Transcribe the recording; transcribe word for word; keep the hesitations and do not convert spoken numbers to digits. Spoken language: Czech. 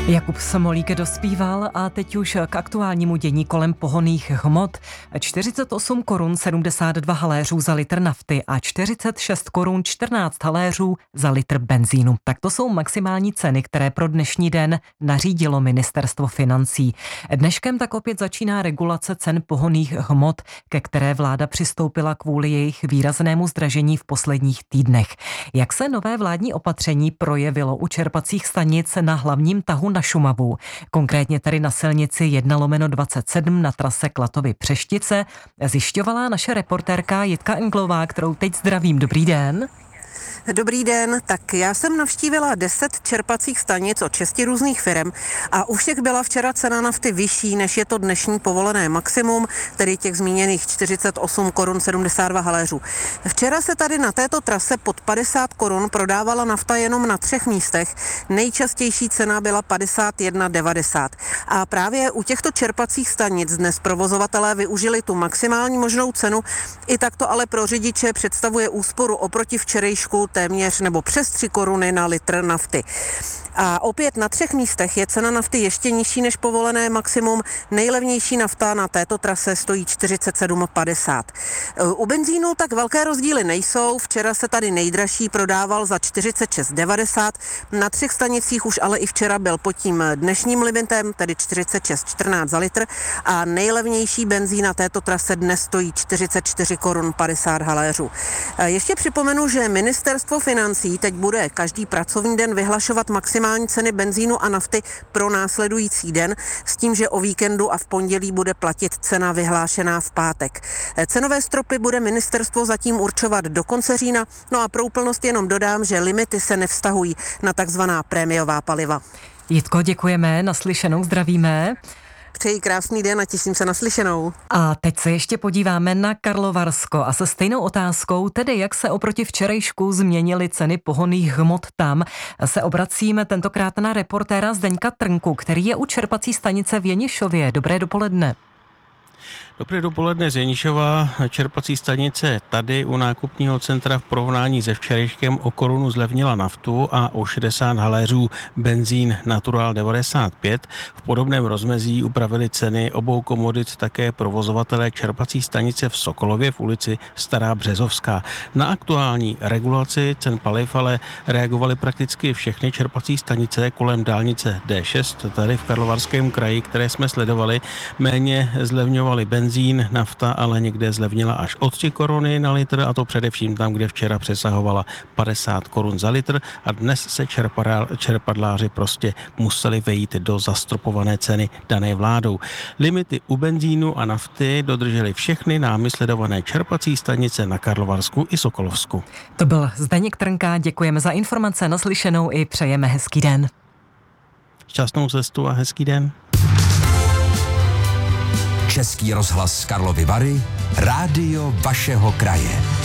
Jakub Smolík dospíval a teď už k aktuálnímu dění kolem pohonných hmot. čtyřicet osm korun sedmdesát dva haléřů za litr nafty a čtyřicet šest korun čtrnáct haléřů za litr benzínu. Tak to jsou maximální ceny, které pro dnešní den nařídilo Ministerstvo financí. Dneškem tak opět začíná regulace cen pohonných hmot, ke které vláda přistoupila kvůli jejich výraznému zdražení v posledních týdnech. Jak se nové vládní opatření projevilo u čerpacích stanic na hlavním tahu na Šumavu, konkrétně tady na silnici jedna lomeno dvacet sedm na trase Klatovy-Přeštice, zjišťovala naše reportérka Jitka Englová, kterou teď zdravím. Dobrý den. Dobrý den, tak já jsem navštívila deset čerpacích stanic od šesti různých firem a u všech byla včera cena nafty vyšší, než je to dnešní povolené maximum, tedy těch zmíněných čtyřicet osm korun sedmdesát dva haléřů. Včera se tady na této trase pod padesát korun prodávala nafta jenom na třech místech, nejčastější cena byla padesát jedna devadesát. A právě u těchto čerpacích stanic dnes provozovatelé využili tu maximální možnou cenu, i tak to ale pro řidiče představuje úsporu oproti včerejšku téměř nebo přes tři koruny na litr nafty. A opět na třech místech je cena nafty ještě nižší než povolené maximum. Nejlevnější nafta na této trase stojí čtyřicet sedm padesát. U benzínu tak velké rozdíly nejsou. Včera se tady nejdražší prodával za čtyřicet šest devadesát. Na třech stanicích už ale i včera byl pod tím dnešním limitem, tedy čtyřicet šest čtrnáct za litr. A nejlevnější benzín na této trase dnes stojí čtyřicet čtyři korun padesát haléřů. Ještě připomenu, že Ministerstvo financí teď bude každý pracovní den vyhlašovat maximální ceny benzínu a nafty pro následující den, s tím, že o víkendu a v pondělí bude platit cena vyhlášená v pátek. Cenové stropy bude ministerstvo zatím určovat do konce října, no a pro úplnost jenom dodám, že limity se nevztahují na takzvaná prémiová paliva. Jitko, děkujeme, naslyšenou, zdravíme. Přeji krásný den a těším se na slyšenou. A teď se ještě podíváme na Karlovarsko a se stejnou otázkou, tedy jak se oproti včerejšku změnily ceny pohonných hmot tam, se obracíme tentokrát na reportéra Zdeňka Trnku, který je u čerpací stanice v Jenišově. Dobré dopoledne. Dobré dopoledne z Jenišova, čerpací stanice tady u nákupního centra v porovnání se včerejškem o korunu zlevnila naftu a o šedesát haléřů benzín Natural devadesát pět. V podobném rozmezí upravili ceny obou komodit také provozovatelé čerpací stanice v Sokolově v ulici Stará Březovská. Na aktuální regulaci cen paliv ale reagovaly prakticky všechny čerpací stanice kolem dálnice D šest, tady v Karlovarském kraji, které jsme sledovali. Méně zlevňovali benzín Benzín, nafta ale někde zlevnila až o tři koruny na litr, a to především tam, kde včera přesahovala padesát korun za litr, a dnes se čerpadláři prostě museli vejít do zastropované ceny dané vládou. Limity u benzínu a nafty dodržely všechny námi sledované čerpací stanice na Karlovarsku i Sokolovsku. To byl Zdeněk Trnka, děkujeme za informace, naslyšenou i přejeme hezký den. Šťastnou cestu a hezký den. Český rozhlas Karlovy Vary, rádio vašeho kraje.